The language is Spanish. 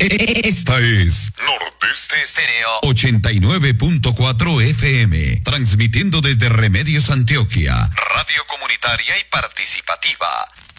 Esta es Nordeste Estéreo 89.4 FM, transmitiendo desde Remedios, Antioquia, radio comunitaria y participativa.